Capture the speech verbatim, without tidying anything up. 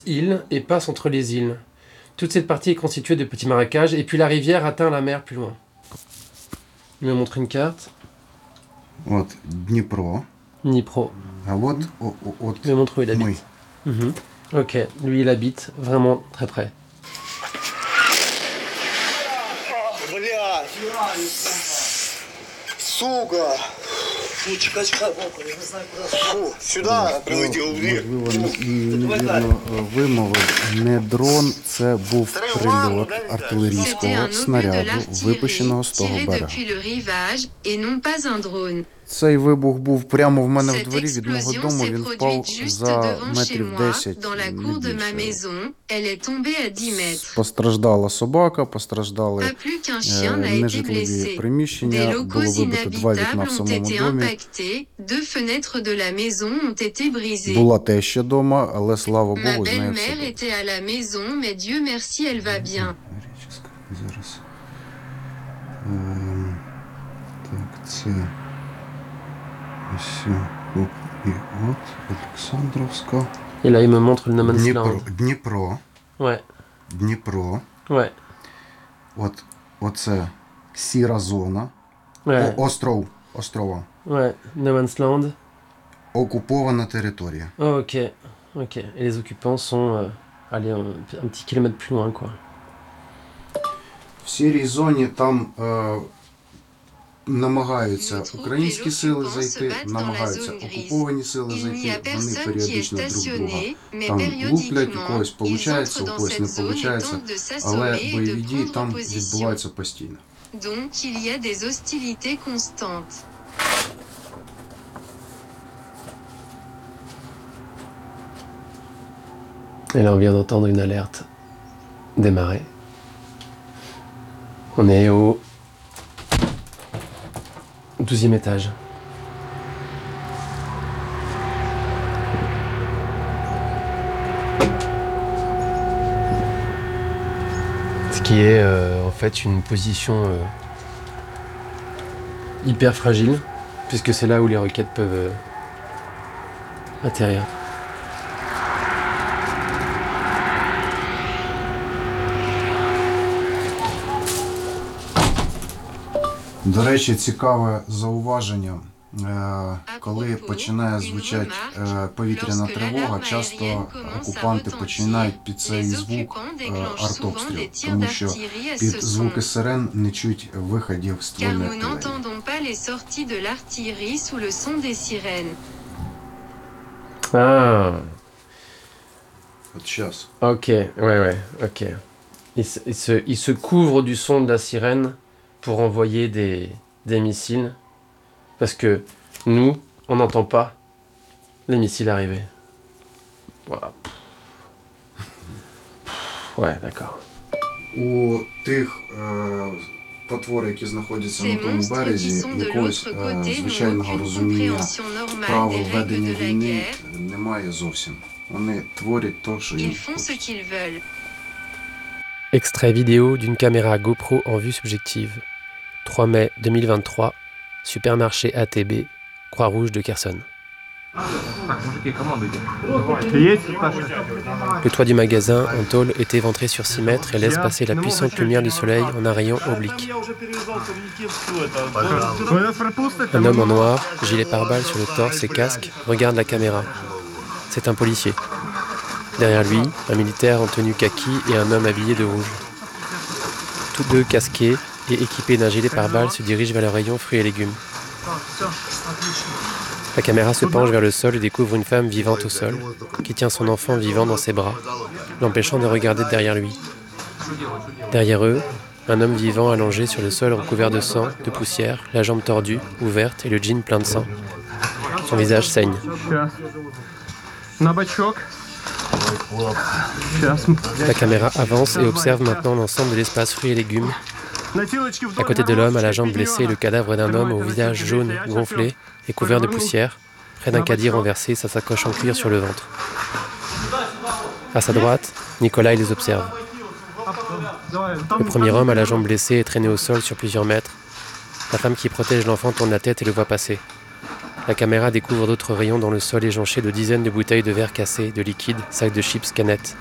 îles et passe entre les îles. Toute cette partie est constituée de petits marécages et puis la rivière atteint la mer plus loin. Il me montre une carte. Вот Днепро. Dnipro. А вот о- о- от Il me montre où il мы. habite. Mhm. Ok, lui il habite vraiment très près. Блядь! Сука! Ну, чекай, чекай, Вовка, я не знаю, куда. Фу, сюда прилетел, блин. Можливо, невірно вимовив. Не дрон, це був прильот артилерійського снаряду, випущеного з того берега. Цей вибух був прямо в мене в дворі від мого дому, він впав за метрів десять, не більше. Постраждала собака, постраждали е, нежитлові приміщення, було вибито два вікна в самому домі. Була теща дома, але, слава Богу, з нею все добре. Зараз. Ем, так, це... Ось, оп, і от, Олександровська. Et là il me montre le No Man's Дніпро, Land. Дніпро, Ouais, Дніпро. ouais, От, оце сіра зона. ouais, О, остров, острова. ouais. No Man's Land. Окупована територія. Oh, ok, ok. Et les occupants sont euh, allez, un, un petit kilomètre plus loin, quoi. В сірій зоні там е, намагаються українські сили зайти, намагаються окуповані сили зайти, вони періодично друг друга там луплять, у когось виходить, у когось не виходить, але бойові дії там відбуваються постійно. Donc il y a des hostilités constantes. Et là on vient d'entendre une alerte démarrer. On est au douzième étage. Ce qui est euh, en fait une position euh, hyper fragile, puisque c'est là où les roquettes peuvent euh, atterrir. До речі, цікаве зауваження. Коли починає звучати повітряна тривога, часто окупанти починають під цей звук артобстріл, тому що під звуки сирен не чуть виходів ствольної артилерії. Ah, От зараз. ok, ouais, ouais, ok. Ils se, ils se, ils se couvrent du son de la sirène pour envoyer des, des missiles. Parce que nous, on n'entend pas les missiles arriver. Voilà. Ouais, d'accord. У тих е, потвор, які знаходяться на тому березі, якогось е, звичайного розуміння правил ведення війни немає зовсім. Вони творять то, що їм хочеться. Extrait vidéo d'une caméra GoPro en vue subjective. trois mai deux mille vingt-trois, supermarché A T B, Croix-Rouge de Kherson. Le toit du magasin, en tôle, est éventré sur six mètres et laisse passer la puissante lumière du soleil en un rayon oblique. Un homme en noir, gilet pare-balles sur le torse et casque, regarde la caméra. C'est un policier. Derrière lui, un militaire en tenue kaki et un homme habillé de rouge. Tous deux casqués et équipés d'un gilet pare-balles se dirigent vers le rayon fruits et légumes. La caméra se penche vers le sol et découvre une femme vivante au sol, qui tient son enfant vivant dans ses bras, l'empêchant de regarder derrière lui. Derrière eux, un homme vivant allongé sur le sol recouvert de sang, de poussière, la jambe tordue, ouverte et le jean plein de sang. Son visage saigne. La caméra avance et observe maintenant l'ensemble de l'espace fruits et légumes. À côté de l'homme, à la jambe blessée, le cadavre d'un homme au visage jaune, gonflé et couvert de poussière, près d'un caddie renversé, sa sacoche en cuir sur le ventre. À sa droite, Nicolas les observe. Le premier homme à la jambe blessée est traîné au sol sur plusieurs mètres. La femme qui protège l'enfant tourne la tête et le voit passer. La caméra découvre d'autres rayons dans le sol éjonché de dizaines de bouteilles de verre cassé, de liquide, sacs de chips, canettes.